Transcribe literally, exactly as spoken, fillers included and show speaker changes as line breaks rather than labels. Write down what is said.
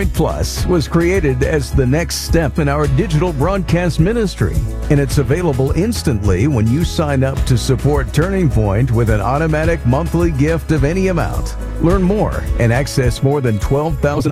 Plus was created as the next step in our digital broadcast ministry, and it's available instantly when you sign up to support Turning Point with an automatic monthly gift of any amount. Learn more and access more than twelve thousand